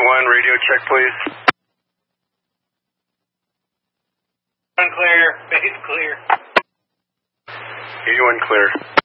81, radio check, please. Unclear. Base clear. 81 clear.